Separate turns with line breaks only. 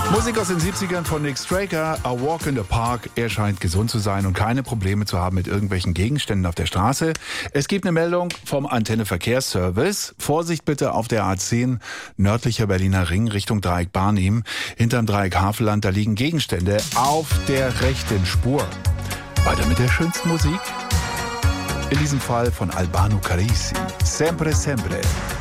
Musik aus den 70ern von Nick Straker, A Walk in the Park. Er scheint gesund zu sein und keine Probleme zu haben mit irgendwelchen Gegenständen auf der Straße. Es gibt eine Meldung vom Antenne Verkehrsservice. Vorsicht bitte auf der A10 nördlicher Berliner Ring Richtung Dreieck Barnim. Hinterm Dreieck Havelland, da liegen Gegenstände auf der rechten Spur. Weiter mit der schönsten Musik. In diesem Fall von Albano Carisi. Sempre, sempre.